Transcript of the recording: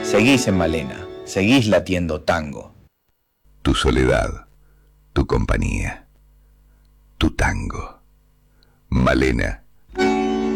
Seguís en Malena, seguís latiendo tango. Tu soledad, tu compañía, tu tango. Malena